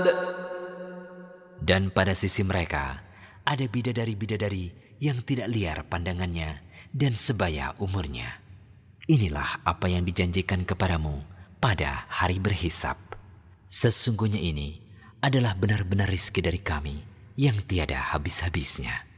Dan pada sisi mereka ada bidadari-bidadari yang tidak liar pandangannya dan sebaya umurnya. Inilah apa yang dijanjikan kepadamu pada hari berhisab. Sesungguhnya ini adalah benar-benar rizki dari kami yang tiada habis-habisnya.